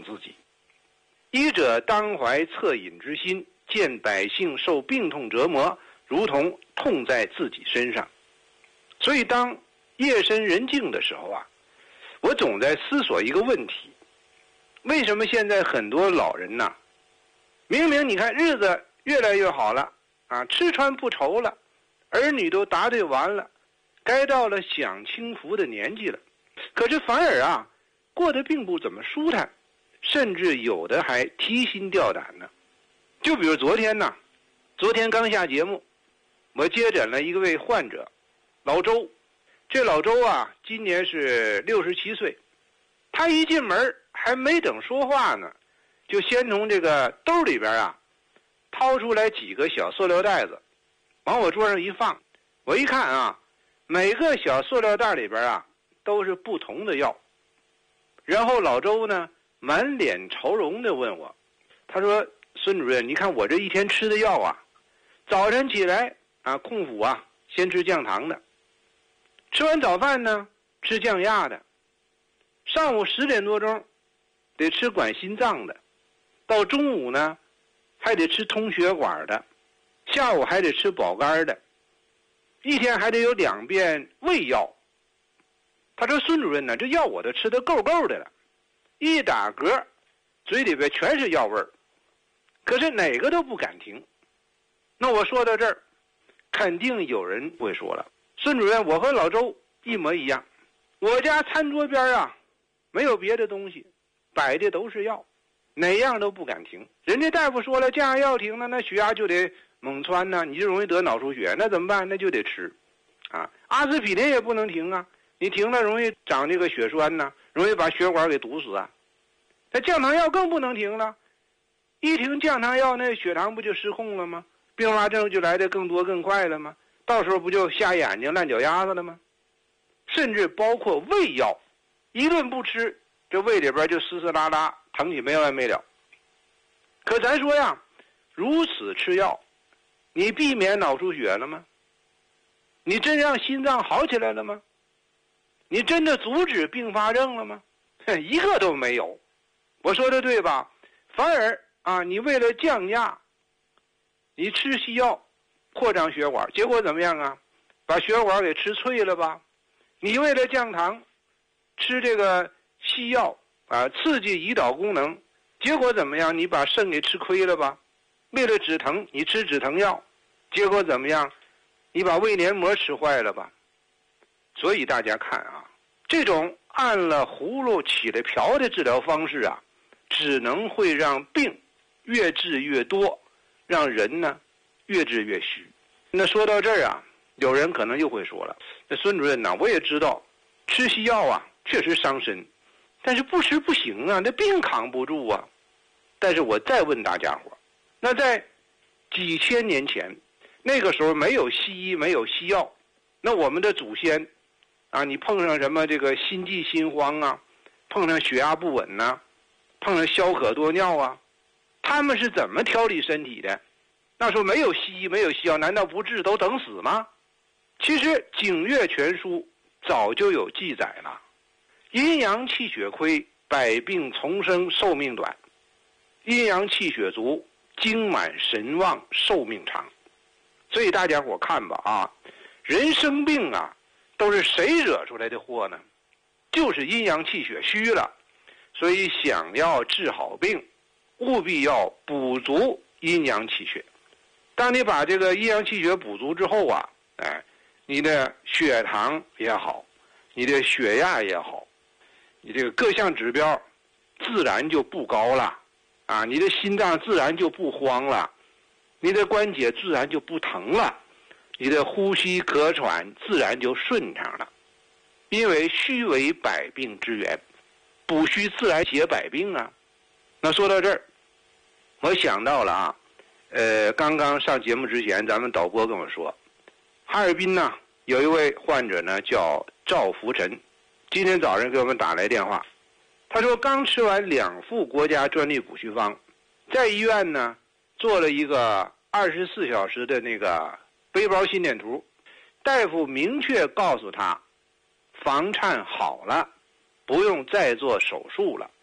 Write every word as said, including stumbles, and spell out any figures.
自己。医者当怀恻隐之心，见百姓受病痛折磨，如同痛在自己身上。所以当夜深人静的时候啊，我总在思索一个问题，为什么现在很多老人呐、啊，明明你看日子越来越好了啊，吃穿不愁了，儿女都答对完了，该到了享清福的年纪了，可是反而啊过得并不怎么舒坦，甚至有的还提心吊胆呢。就比如昨天呢，昨天刚下节目，我接诊了一位患者老周。这老周啊今年是六十七岁，他一进门还没等说话呢，就先从这个兜里边啊掏出来几个小塑料袋子，往我桌上一放。我一看啊，每个小塑料袋里边啊都是不同的药。然后老周呢满脸愁容地问我，他说：孙主任，你看我这一天吃的药啊，早晨起来啊空腹啊先吃降糖的，吃完早饭呢吃降压的，上午十点多钟得吃管心脏的，到中午呢还得吃通血管的，下午还得吃保肝的，一天还得有两遍胃药。他说：孙主任呢，这药我都吃得够够的了，一打嗝嘴里边全是药味儿，可是哪个都不敢停。那我说到这儿，肯定有人会说了，孙主任，我和老周一模一样，我家餐桌边啊没有别的东西，摆的都是药，哪样都不敢停。人家大夫说了，降压药停了，那血压就得猛窜呢，你就容易得脑出血，那怎么办？那就得吃啊。阿司匹林也不能停啊，你停了容易长这个血栓呢，容易把血管给堵死啊。那降糖药更不能停了，一停降糖药，那血糖不就失控了吗？并发症就来得更多更快了吗？到时候不就瞎眼睛烂脚丫子了吗？甚至包括胃药，一顿不吃，这胃里边就嘶嘶拉拉疼起没完没了。可咱说呀，如此吃药，你避免脑出血了吗？你真让心脏好起来了吗？你真的阻止并发症了吗？一个都没有。我说的对吧？反而啊，你为了降压，你吃西药扩张血管，结果怎么样啊？把血管给吃脆了吧？你为了降糖，吃这个西药啊，刺激胰岛功能，结果怎么样？你把肾给吃亏了吧？为了止疼，你吃止疼药，结果怎么样？你把胃黏膜吃坏了吧？所以大家看啊，这种按了葫芦起了瓢的治疗方式啊，只能会让病越治越多，让人呢越治越虚。那说到这儿啊，有人可能又会说了，那孙主任呢，我也知道吃西药啊确实伤身，但是不吃不行啊，那病扛不住啊。但是我再问大家伙，那在几千年前，那个时候没有西医没有西药，那我们的祖先啊，你碰上什么这个心悸心慌啊，碰上血压不稳呐、啊，碰上消渴多尿啊，他们是怎么调理身体的？那时候没有西医没有西药，难道不治都等死吗？其实《景岳全书》早就有记载了，阴阳气血亏，百病丛生，寿命短；阴阳气血足，精满神旺，寿命长。所以大家伙看吧啊，人生病啊，都是谁惹出来的祸呢？就是阴阳气血虚了。所以想要治好病，务必要补足阴阳气血。当你把这个阴阳气血补足之后啊，哎，你的血糖也好，你的血压也好，你这个各项指标自然就不高了啊，你的心脏自然就不慌了，你的关节自然就不疼了，你的呼吸咳喘自然就顺畅了。因为虚为百病之源，补虚自然解百病啊。那说到这儿，我想到了啊，呃，刚刚上节目之前，咱们导播跟我说，哈尔滨呢有一位患者呢叫赵福臣，今天早上给我们打来电话，他说刚吃完两副国家专利补虚方，在医院呢做了一个二十四小时的那个背包心电图，大夫明确告诉他房颤好了，不用再做手术了。